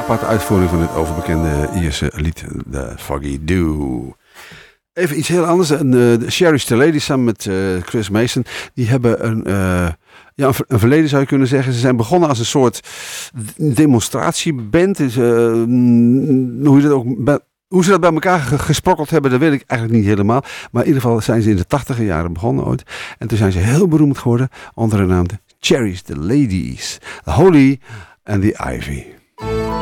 aparte uitvoering van dit overbekende Ierse lied, The Foggy Dew. Even iets heel anders. De Cherries the Ladies samen met Chris Mason, die hebben een verleden zou je kunnen zeggen. Ze zijn begonnen als een soort demonstratieband. Hoe ze dat bij elkaar gesprokkeld hebben, dat weet ik eigenlijk niet helemaal. Maar in ieder geval zijn ze in de 80e jaren begonnen ooit. En toen zijn ze heel beroemd geworden onder de naam Cherries the Ladies. The Holly and the Ivy.